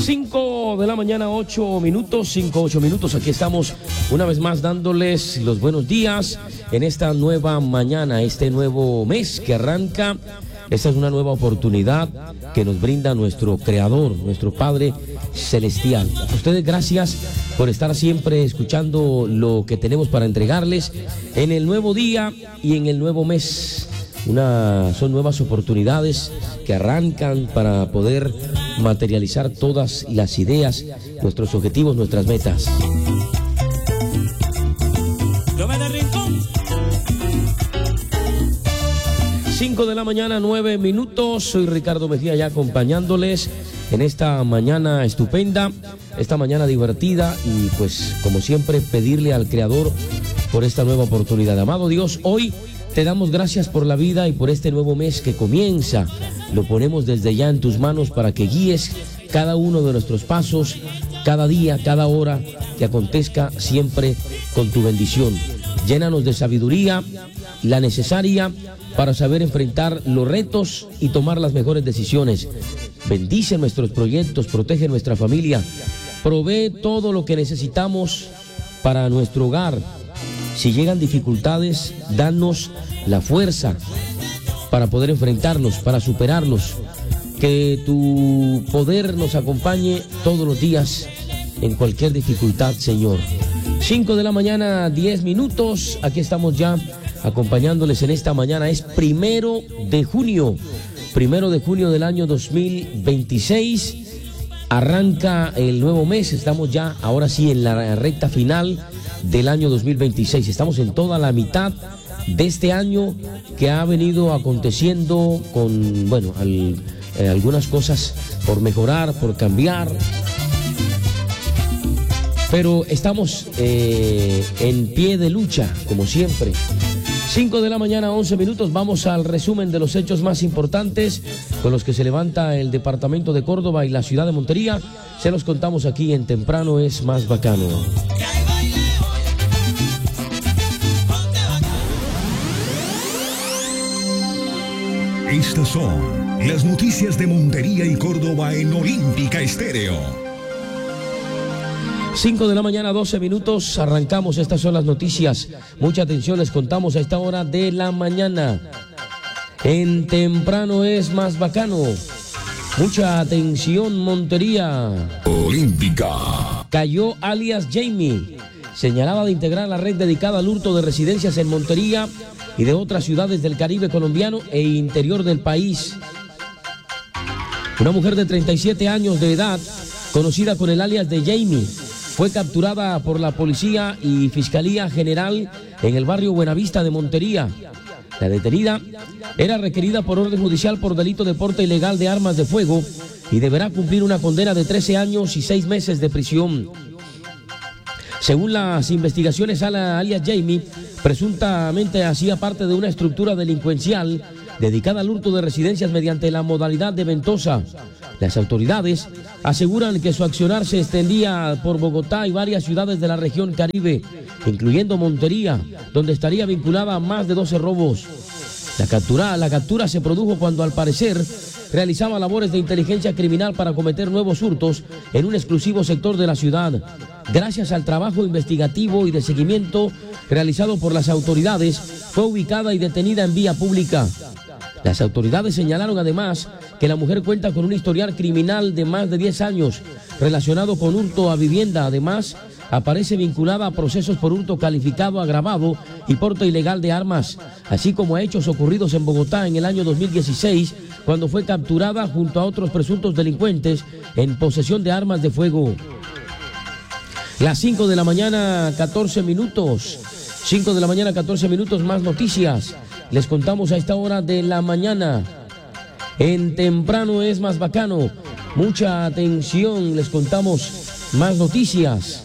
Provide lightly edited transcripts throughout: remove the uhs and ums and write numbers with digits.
5 de la mañana, 8 minutos, 8 minutos. Aquí estamos una vez más dándoles los buenos días en esta nueva mañana, este nuevo mes que arranca. Esta es una nueva oportunidad que nos brinda nuestro Creador, nuestro Padre Celestial. A ustedes gracias por estar siempre escuchando lo que tenemos para entregarles en el nuevo día y en el nuevo mes. Son nuevas oportunidades que arrancan para poder materializar todas las ideas, nuestros objetivos, nuestras metas. Yo me derrincón. 5 de la mañana, 9 minutos. Soy Ricardo Mejía, ya acompañándoles en esta mañana estupenda, esta mañana divertida, y pues como siempre pedirle al Creador por esta nueva oportunidad. Amado Dios, hoy te damos gracias por la vida y por este nuevo mes que comienza. Lo ponemos desde ya en tus manos para que guíes cada uno de nuestros pasos, cada día, cada hora, que acontezca siempre con tu bendición. Llénanos de sabiduría, la necesaria para saber enfrentar los retos y tomar las mejores decisiones. Bendice nuestros proyectos, protege nuestra familia, provee todo lo que necesitamos para nuestro hogar. Si llegan dificultades, danos la fuerza para poder enfrentarnos, para superarnos. Que tu poder nos acompañe todos los días en cualquier dificultad, Señor. 5 de la mañana, 10 minutos. Aquí estamos ya acompañándoles en esta mañana. Es 1 de junio. 1 de junio del año 2026. Arranca el nuevo mes. Estamos ya, ahora sí, en la recta final del año 2026. Estamos en toda la mitad de este año que ha venido aconteciendo con, bueno, algunas cosas por mejorar, por cambiar. Pero estamos en pie de lucha, como siempre. 5 de la mañana, 11 minutos. Vamos al resumen de los hechos más importantes con los que se levanta el departamento de Córdoba y la ciudad de Montería. Se los contamos aquí en Temprano es Más Bacano. Estas son las noticias de Montería y Córdoba en Olímpica Estéreo. 5 de la mañana, 12 minutos. Arrancamos. Estas son las noticias. Mucha atención, les contamos a esta hora de la mañana. En Temprano es Más Bacano. Mucha atención, Montería. Olímpica. Cayó alias Jamie. Señalaba de integrar la red dedicada al hurto de residencias en Montería y de otras ciudades del Caribe colombiano e interior del país. Una mujer de 37 años de edad, conocida con el alias de Jamie, fue capturada por la Policía y Fiscalía General en el barrio Buenavista de Montería. La detenida era requerida por orden judicial por delito de porte ilegal de armas de fuego y deberá cumplir una condena de 13 años y 6 meses de prisión. Según las investigaciones, alias Jamie presuntamente hacía parte de una estructura delincuencial dedicada al hurto de residencias mediante la modalidad de ventosa. Las autoridades aseguran que su accionar se extendía por Bogotá y varias ciudades de la región Caribe, incluyendo Montería, donde estaría vinculada a más de 12 robos. La captura se produjo cuando, al parecer, realizaba labores de inteligencia criminal para cometer nuevos hurtos en un exclusivo sector de la ciudad. Gracias al trabajo investigativo y de seguimiento realizado por las autoridades, fue ubicada y detenida en vía pública. Las autoridades señalaron además que la mujer cuenta con un historial criminal de más de 10 años relacionado con hurto a vivienda. Además, aparece vinculada a procesos por hurto calificado agravado y porte ilegal de armas, así como a hechos ocurridos en Bogotá en el año 2016, cuando fue capturada junto a otros presuntos delincuentes en posesión de armas de fuego. Las 5 de la mañana, 14 minutos. 5 de la mañana, 14 minutos, más noticias. Les contamos a esta hora de la mañana. En Temprano es Más Bacano. Mucha atención, les contamos más noticias.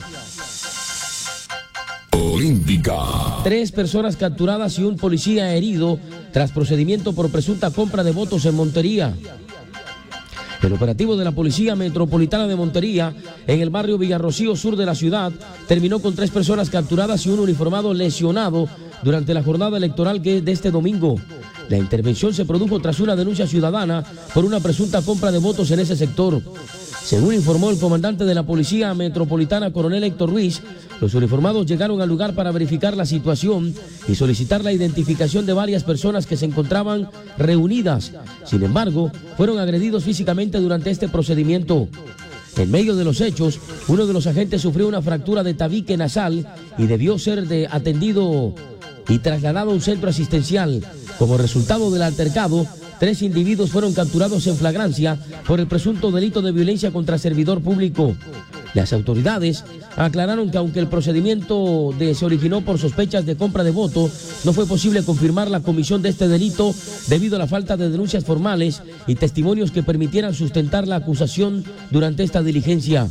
Olímpica. 3 personas capturadas y un policía herido tras procedimiento por presunta compra de votos en Montería. El operativo de la Policía Metropolitana de Montería, en el barrio Villarrocío Sur de la ciudad, terminó con 3 personas capturadas y un uniformado lesionado durante la jornada electoral de este domingo. La intervención se produjo tras una denuncia ciudadana por una presunta compra de votos en ese sector. Según informó el comandante de la Policía Metropolitana, coronel Héctor Ruiz, los uniformados llegaron al lugar para verificar la situación y solicitar la identificación de varias personas que se encontraban reunidas. Sin embargo, fueron agredidos físicamente durante este procedimiento. En medio de los hechos, uno de los agentes sufrió una fractura de tabique nasal y debió ser atendido y trasladado a un centro asistencial. Como resultado del altercado, 3 individuos fueron capturados en flagrancia por el presunto delito de violencia contra servidor público. Las autoridades aclararon que aunque el procedimiento se originó por sospechas de compra de voto, no fue posible confirmar la comisión de este delito debido a la falta de denuncias formales y testimonios que permitieran sustentar la acusación durante esta diligencia.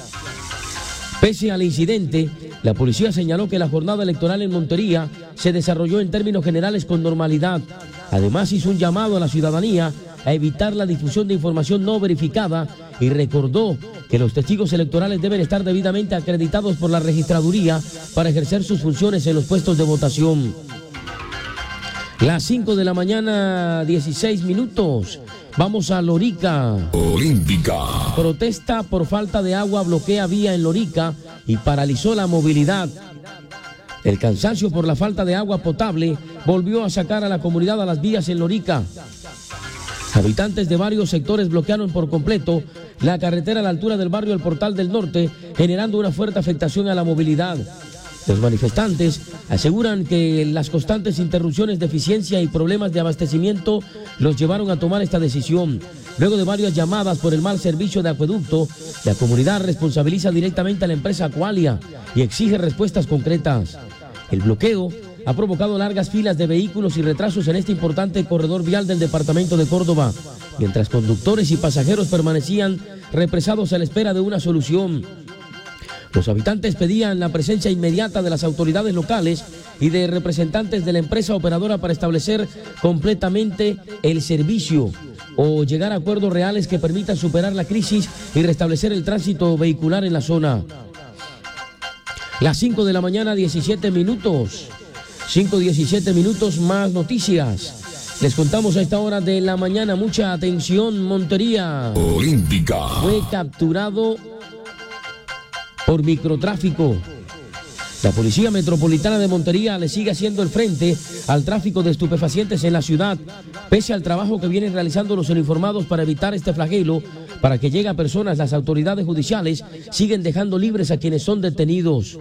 Pese al incidente, la policía señaló que la jornada electoral en Montería se desarrolló en términos generales con normalidad. Además, hizo un llamado a la ciudadanía a evitar la difusión de información no verificada y recordó que los testigos electorales deben estar debidamente acreditados por la registraduría para ejercer sus funciones en los puestos de votación. Las 5 de la mañana, 16 minutos. Vamos a Lorica. Olímpica. Protesta por falta de agua bloquea vía en Lorica y paralizó la movilidad. El cansancio por la falta de agua potable volvió a sacar a la comunidad a las vías en Lorica. Habitantes de varios sectores bloquearon por completo la carretera a la altura del barrio El Portal del Norte, generando una fuerte afectación a la movilidad. Los manifestantes aseguran que las constantes interrupciones de eficiencia y problemas de abastecimiento los llevaron a tomar esta decisión. Luego de varias llamadas por el mal servicio de acueducto, la comunidad responsabiliza directamente a la empresa Aqualia y exige respuestas concretas. El bloqueo ha provocado largas filas de vehículos y retrasos en este importante corredor vial del departamento de Córdoba, mientras conductores y pasajeros permanecían represados a la espera de una solución. Los habitantes pedían la presencia inmediata de las autoridades locales y de representantes de la empresa operadora para establecer completamente el servicio o llegar a acuerdos reales que permitan superar la crisis y restablecer el tránsito vehicular en la zona. Las 5 de la mañana, 17 minutos. 5:17 minutos, más noticias. Les contamos a esta hora de la mañana, mucha atención, Montería. Olímpica. Fue capturado por microtráfico. La Policía Metropolitana de Montería le sigue haciendo el frente al tráfico de estupefacientes en la ciudad, pese al trabajo que vienen realizando los uniformados para evitar este flagelo. Para que llegue a personas, las autoridades judiciales siguen dejando libres a quienes son detenidos.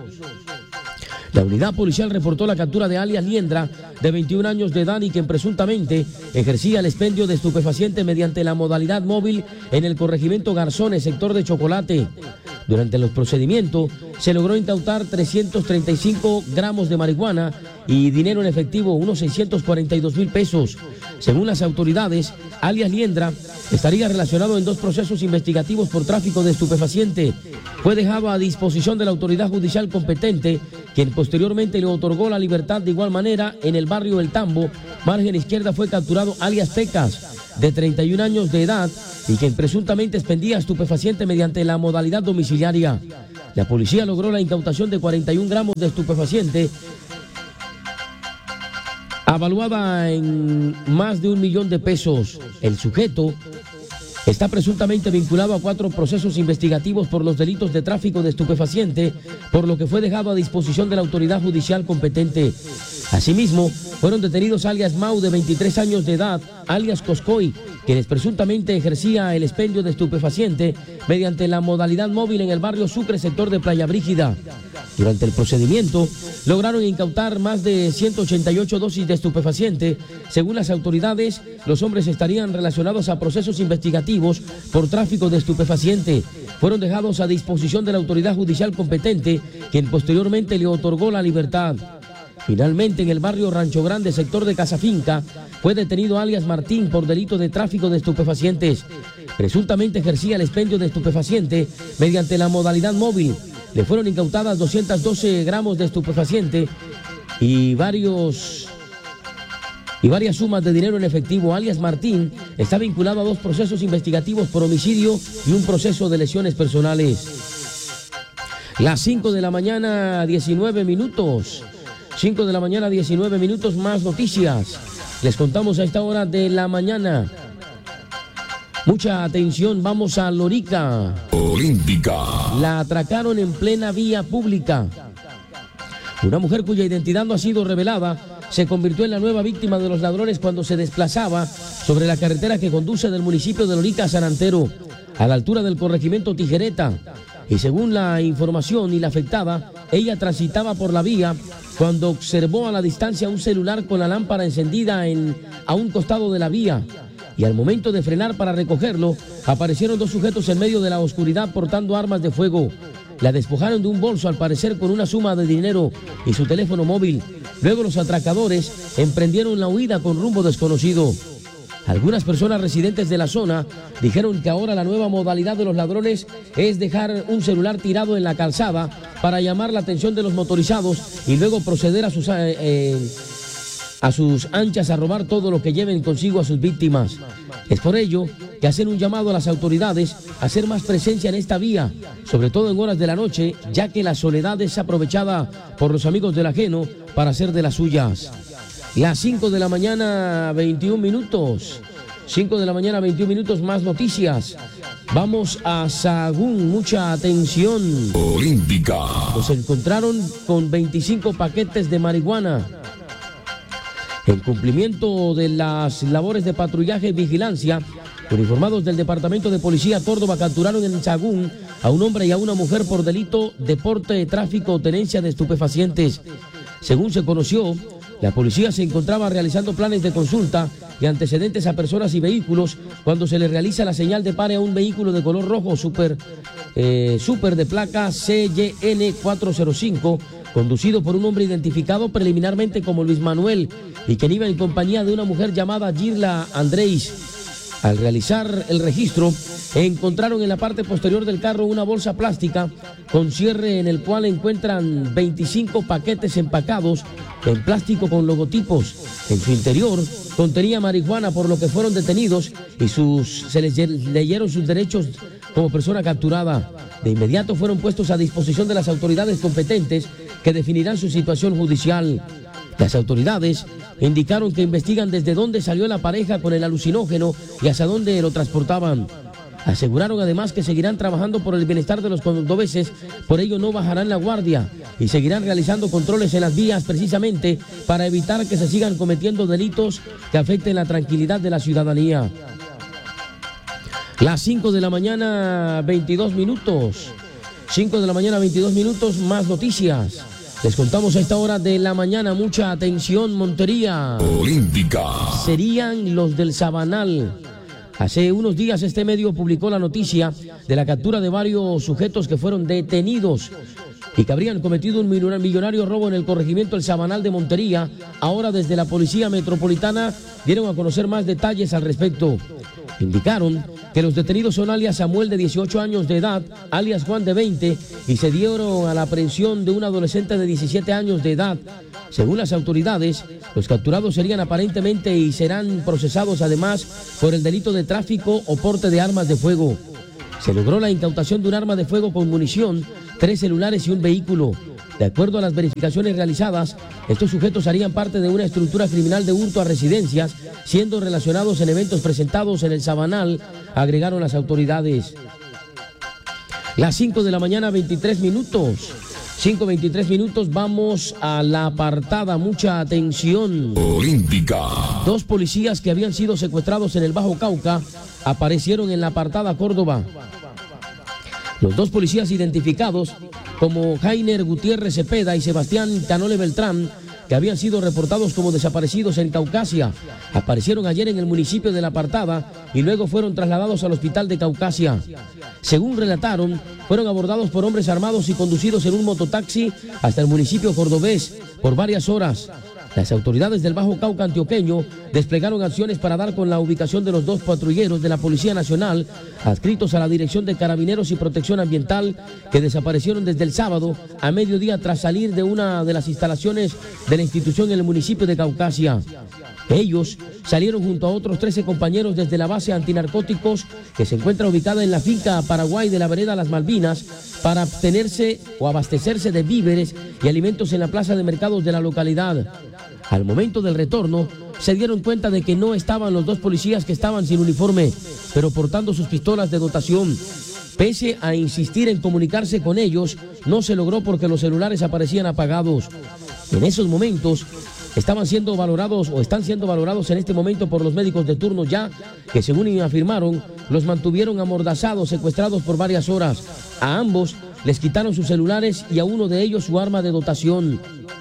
La unidad policial reportó la captura de alias Liendra, de 21 años de edad y quien presuntamente ejercía el expendio de estupefacientes mediante la modalidad móvil en el corregimiento Garzones, sector de Chocolate. Durante los procedimientos se logró incautar 335 gramos de marihuana y dinero en efectivo, unos 642,000 pesos. Según las autoridades, alias Liendra estaría relacionado en 2 procesos investigativos por tráfico de estupefaciente. Fue dejado a disposición de la autoridad judicial competente, quien posteriormente le otorgó la libertad. De igual manera, en el barrio El Tambo, margen izquierda, fue capturado alias Pecas, de 31 años de edad y quien presuntamente expendía estupefaciente mediante la modalidad domiciliaria. La policía logró la incautación de 41 gramos de estupefaciente, avaluada en más de 1 millón de pesos. El sujeto está presuntamente vinculado a 4 procesos investigativos por los delitos de tráfico de estupefaciente, por lo que fue dejado a disposición de la autoridad judicial competente. Asimismo, fueron detenidos alias Mau, de 23 años de edad, alias Coscoy, quienes presuntamente ejercía el expendio de estupefaciente mediante la modalidad móvil en el barrio Sucre, sector de Playa Brígida. Durante el procedimiento, lograron incautar más de 188 dosis de estupefaciente. Según las autoridades, los hombres estarían relacionados a procesos investigativos por tráfico de estupefaciente. Fueron dejados a disposición de la autoridad judicial competente, quien posteriormente le otorgó la libertad. Finalmente, en el barrio Rancho Grande, sector de Casafinca, fue detenido alias Martín por delito de tráfico de estupefacientes. Presuntamente ejercía el expendio de estupefaciente mediante la modalidad móvil. Le fueron incautadas 212 gramos de estupefaciente y varias sumas de dinero en efectivo. Alias Martín está vinculado a 2 procesos investigativos por homicidio y un proceso de lesiones personales. Las 5 de la mañana, 19 minutos. 5 de la mañana, 19 minutos, más noticias. Les contamos a esta hora de la mañana. Mucha atención, vamos a Lorica. Olímpica. La atracaron en plena vía pública. Una mujer cuya identidad no ha sido revelada se convirtió en la nueva víctima de los ladrones cuando se desplazaba sobre la carretera que conduce del municipio de Lorica a San Antero, a la altura del corregimiento Tijereta. Y según la información y la afectada, ella transitaba por la vía cuando observó a la distancia un celular con la lámpara encendida a un costado de la vía. Y al momento de frenar para recogerlo, aparecieron dos sujetos en medio de la oscuridad portando armas de fuego. La despojaron de un bolso, al parecer con una suma de dinero y su teléfono móvil. Luego los atracadores emprendieron la huida con rumbo desconocido. Algunas personas residentes de la zona dijeron que ahora la nueva modalidad de los ladrones es dejar un celular tirado en la calzada para llamar la atención de los motorizados y luego proceder a sus anchas a robar todo lo que lleven consigo a sus víctimas. Es por ello que hacen un llamado a las autoridades a hacer más presencia en esta vía, sobre todo en horas de la noche, ya que la soledad es aprovechada por los amigos del ajeno para hacer de las suyas. Las 5 de la mañana, 21 minutos. 5 de la mañana, 21 minutos, más noticias. Vamos a Sahagún, mucha atención. Olímpica. Los encontraron con 25 paquetes de marihuana. En cumplimiento de las labores de patrullaje y vigilancia, uniformados del Departamento de Policía Córdoba capturaron en Sahagún a un hombre y a una mujer por delito de porte, tráfico o tenencia de estupefacientes. Según se conoció, la policía se encontraba realizando planes de consulta y antecedentes a personas y vehículos cuando se le realiza la señal de pare a un vehículo de color rojo super de placa CYN 405, conducido por un hombre identificado preliminarmente como Luis Manuel y que iba en compañía de una mujer llamada Girla Andrés. Al realizar el registro, encontraron en la parte posterior del carro una bolsa plástica con cierre en el cual encuentran 25 paquetes empacados en plástico con logotipos. En su interior contenía marihuana, por lo que fueron detenidos y se les leyeron sus derechos como persona capturada. De inmediato fueron puestos a disposición de las autoridades competentes que definirán su situación judicial. Las autoridades indicaron que investigan desde dónde salió la pareja con el alucinógeno y hacia dónde lo transportaban. Aseguraron además que seguirán trabajando por el bienestar de los cordobeses, por ello no bajarán la guardia y seguirán realizando controles en las vías precisamente para evitar que se sigan cometiendo delitos que afecten la tranquilidad de la ciudadanía. Las 5 de la mañana, 22 minutos. 5 de la mañana, 22 minutos, más noticias. Les contamos a esta hora de la mañana, mucha atención, Montería. Olímpica. Serían los del Sabanal. Hace unos días este medio publicó la noticia de la captura de varios sujetos que fueron detenidos y que habrían cometido un millonario robo en el corregimiento El Sabanal de Montería. Ahora desde la Policía Metropolitana dieron a conocer más detalles al respecto. Indicaron que los detenidos son alias Samuel, de 18 años de edad, alias Juan, de 20, y se dieron a la aprehensión de un adolescente de 17 años de edad. Según las autoridades, los capturados serían aparentemente y serán procesados además por el delito de tráfico o porte de armas de fuego. Se logró la incautación de un arma de fuego con munición, 3 celulares y un vehículo. De acuerdo a las verificaciones realizadas, estos sujetos harían parte de una estructura criminal de hurto a residencias, siendo relacionados en eventos presentados en el Sabanal, agregaron las autoridades. Las 5 de la mañana, 23 minutos. 5:23 minutos, vamos a la apartada, mucha atención. Olímpica. 2 policías que habían sido secuestrados en el Bajo Cauca aparecieron en la apartada Córdoba. Los 2 policías identificados como Jainer Gutiérrez Cepeda y Sebastián Canole Beltrán, que habían sido reportados como desaparecidos en Caucasia, aparecieron ayer en el municipio de La Apartada y luego fueron trasladados al hospital de Caucasia. Según relataron, fueron abordados por hombres armados y conducidos en un mototaxi hasta el municipio cordobés por varias horas. Las autoridades del Bajo Cauca antioqueño desplegaron acciones para dar con la ubicación de los 2 patrulleros de la Policía Nacional adscritos a la Dirección de Carabineros y Protección Ambiental, que desaparecieron desde el sábado a mediodía tras salir de una de las instalaciones de la institución en el municipio de Caucasia. Ellos salieron junto a otros 13 compañeros desde la base antinarcóticos que se encuentra ubicada en la finca Paraguay de la vereda Las Malvinas para abstenerse o abastecerse de víveres y alimentos en la plaza de mercados de la localidad. Al momento del retorno, se dieron cuenta de que no estaban los dos policías que estaban sin uniforme, pero portando sus pistolas de dotación. Pese a insistir en comunicarse con ellos, no se logró porque los celulares aparecían apagados. En esos momentos, están siendo valorados en este momento por los médicos de turno, ya que, según afirmaron, los mantuvieron amordazados, secuestrados por varias horas. A ambos les quitaron sus celulares y a uno de ellos su arma de dotación.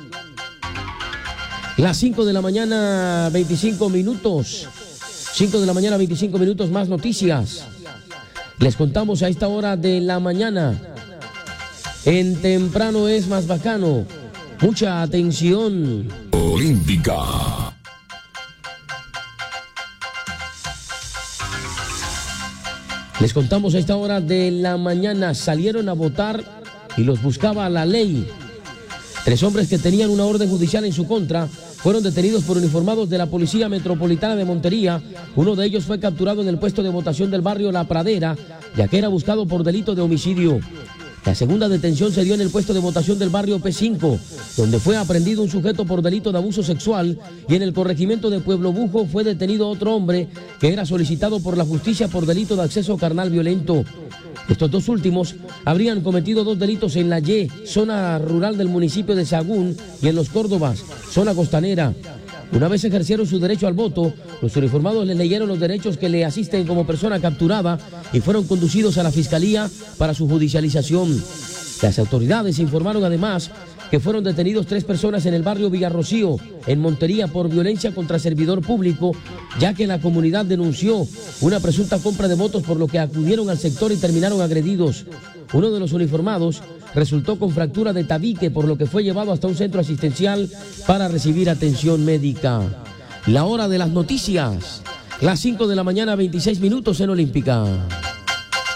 Las 5 de la mañana, 25 minutos. 5 de la mañana, 25 minutos, más noticias. Les contamos a esta hora de la mañana. En Temprano es más bacano. Mucha atención. Olímpica. Les contamos a esta hora de la mañana. Salieron a votar y los buscaba la ley. 3 hombres que tenían una orden judicial en su contra fueron detenidos por uniformados de la Policía Metropolitana de Montería. Uno de ellos fue capturado en el puesto de votación del barrio La Pradera, ya que era buscado por delito de homicidio. La segunda detención se dio en el puesto de votación del barrio P5, donde fue aprehendido un sujeto por delito de abuso sexual, y en el corregimiento de Pueblo Bujo fue detenido otro hombre que era solicitado por la justicia por delito de acceso carnal violento. Estos dos últimos habrían cometido 2 delitos en la Y, zona rural del municipio de Sahagún, y en Los Córdobas, zona costanera. Una vez ejercieron su derecho al voto, los uniformados les leyeron los derechos que le asisten como persona capturada y fueron conducidos a la fiscalía para su judicialización. Las autoridades informaron además que fueron detenidos 3 personas en el barrio Villarrocío, en Montería, por violencia contra servidor público, ya que la comunidad denunció una presunta compra de votos, por lo que acudieron al sector y terminaron agredidos. Uno de los uniformados resultó con fractura de tabique, por lo que fue llevado hasta un centro asistencial para recibir atención médica. La hora de las noticias, las 5 de la mañana, 26 minutos en Olímpica.